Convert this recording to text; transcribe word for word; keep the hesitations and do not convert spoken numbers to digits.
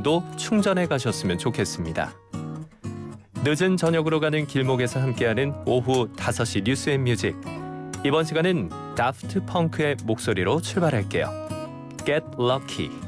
오늘도 충전해 가셨으면 좋겠습니다. 늦은 저녁으로 가는 길목에서 함께하는 오후 다섯 시 뉴스 앤 뮤직. 이번 시간은 다프트 펑크의 목소리로 출발할게요. Get Lucky.